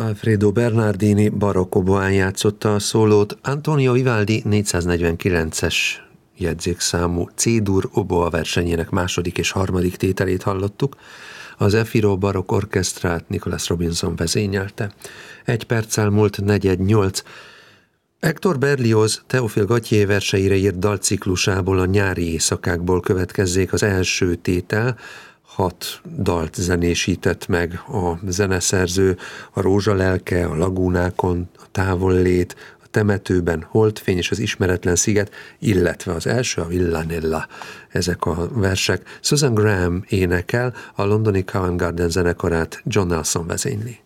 Alfredo Bernardini barokkoboán játszotta a szólót, Antonio Vivaldi 449-es jegyzékszámú C-dur oboa versenyének második és harmadik tételét hallottuk, az Efiro Barokk Orchestrát Nicholas Robinson vezényelte. 1 perccel múlt 4:08. Hector Berlioz Théophile Gautier verseire írt dalciklusából, a Nyári éjszakákból következzék az első tétel. 6 dalt zenésített meg a zeneszerző: a Rózsa lelke, a Lagúnákon, a Távollét, a Temetőben, Holdfény és az Ismeretlen sziget, illetve az első, a Villanella. Ezek a versek. Susan Graham énekel, a londoni Covent Garden zenekarát John Nelson vezényli.